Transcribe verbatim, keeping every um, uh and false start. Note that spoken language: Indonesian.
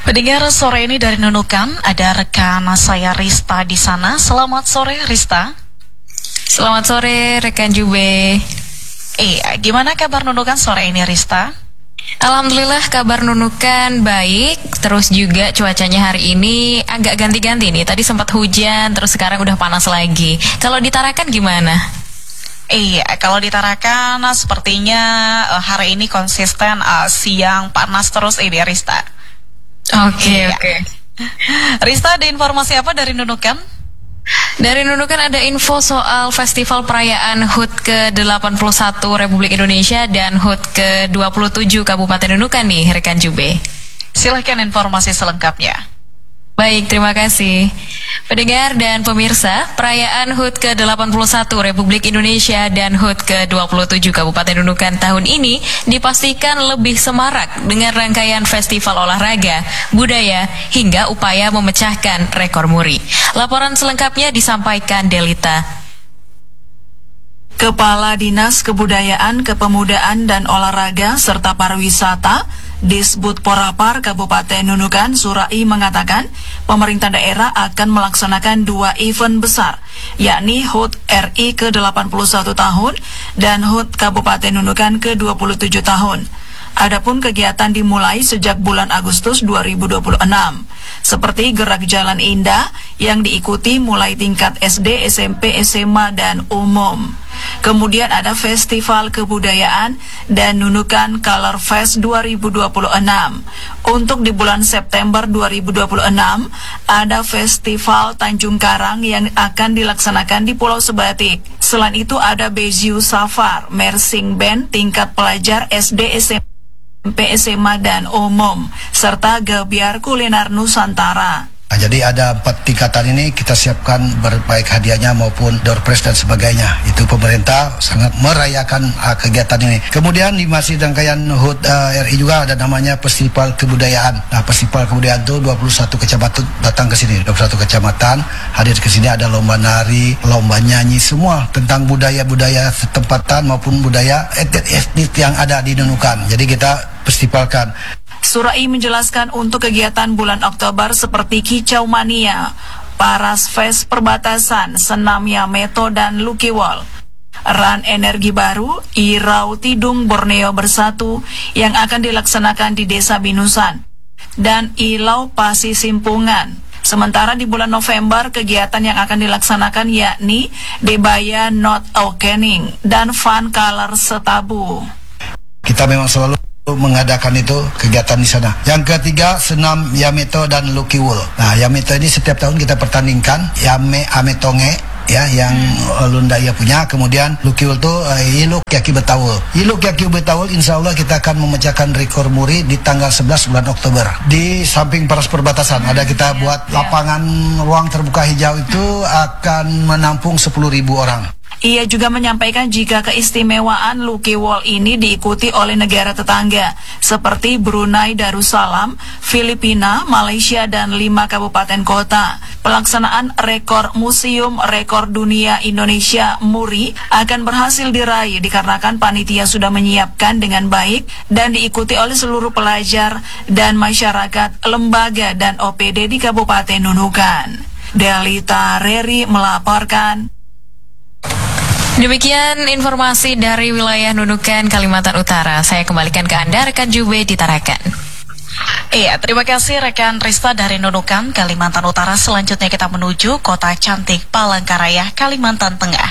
Pendengar, sore ini dari Nunukan ada rekan saya Rista di sana. Selamat sore Rista. Selamat sore rekan Jube. Eh, gimana kabar Nunukan sore ini Rista? Alhamdulillah kabar Nunukan baik. Terus juga cuacanya hari ini agak ganti-ganti nih. Tadi sempat hujan, terus sekarang udah panas lagi. Kalau di Tarakan gimana? Iya, kalau di Tarakan sepertinya uh, hari ini konsisten uh, siang panas terus ini Rista. Oke, okay, iya. oke. Okay. Rista, ada informasi apa dari Nunukan? Dari Nunukan ada info soal festival perayaan H U T ke delapan puluh satu Republik Indonesia dan H U T ke dua puluh tujuh Kabupaten Nunukan nih, rekan Jube. Silahkan informasi selengkapnya. Baik, terima kasih. Pendengar dan pemirsa, perayaan H U T ke delapan puluh satu Republik Indonesia dan H U T ke dua puluh tujuh Kabupaten Nunukan tahun ini dipastikan lebih semarak dengan rangkaian festival olahraga, budaya, hingga upaya memecahkan rekor muri. Laporan selengkapnya disampaikan Delita. Kepala Dinas Kebudayaan, Kepemudaan dan Olahraga serta Pariwisata Disbud Porapar Kabupaten Nunukan Surai mengatakan pemerintah daerah akan melaksanakan dua event besar, yakni H U T R I ke delapan puluh satu tahun dan H U T Kabupaten Nunukan ke dua puluh tujuh tahun. Adapun kegiatan dimulai sejak bulan Agustus dua ribu dua puluh enam, seperti Gerak Jalan Indah yang diikuti mulai tingkat S D, S M P, S M A, dan umum. Kemudian ada Festival Kebudayaan dan Nunukan Color Fest dua ribu dua puluh enam. Untuk di bulan September dua ribu dua puluh enam, ada Festival Tanjung Karang yang akan dilaksanakan di Pulau Sebatik. Selain itu ada Beziu Safar, Mersing Band tingkat pelajar S D, S M P, S M A, dan umum, serta Gebiar Kuliner Nusantara. Nah, jadi ada empat tingkatan ini kita siapkan berbaik hadiahnya maupun door prize dan sebagainya. Itu pemerintah sangat merayakan uh, kegiatan ini. Kemudian di masih rangkaian H U T uh, R I juga ada namanya Festival Kebudayaan. Nah, Festival Kebudayaan itu dua puluh satu kecamatan datang ke sini. dua puluh satu kecamatan hadir ke sini, ada lomba nari, lomba nyanyi, semua tentang budaya-budaya setempatan maupun budaya etnis yang ada di Nunukan. Jadi kita festivalkan. Surai menjelaskan untuk kegiatan bulan Oktober seperti Kicau Mania, Paras Fest Perbatasan, Senam Yameto, dan Lucky Wall, Run Energi Baru, Irau Tidung Borneo Bersatu yang akan dilaksanakan di Desa Binusan, dan Ilau Pasi Simpungan. Sementara di bulan November kegiatan yang akan dilaksanakan yakni Debaya Not Awakening dan Fun Color Setabu. Kita memang selalu mengadakan itu kegiatan di sana. Yang ketiga, senam Yameto dan Lucky Wool. Nah, Yameto ini setiap tahun kita pertandingkan Yame Ametonge ya yang hmm. Lundaya punya. Kemudian Lucky Wool itu uh, Iluk Yaki Betawul. Iluk Yaki Betawul insya Allah kita akan memecahkan rekor muri di tanggal sebelas bulan Oktober. Di samping Paras Perbatasan ada kita buat lapangan ruang terbuka hijau itu akan menampung sepuluh ribu orang. Ia juga menyampaikan jika keistimewaan Lucky Wall ini diikuti oleh negara tetangga seperti Brunei Darussalam, Filipina, Malaysia, dan lima kabupaten kota. Pelaksanaan rekor Museum Rekor Dunia Indonesia Muri akan berhasil diraih dikarenakan panitia sudah menyiapkan dengan baik dan diikuti oleh seluruh pelajar dan masyarakat, lembaga, dan O P D di Kabupaten Nunukan. Delita Reri melaporkan. Demikian informasi dari wilayah Nunukan, Kalimantan Utara. Saya kembalikan ke Anda, rekan Jube di Tarakan. Iya, terima kasih rekan Rista dari Nunukan, Kalimantan Utara. Selanjutnya kita menuju kota cantik Palangkaraya, Kalimantan Tengah.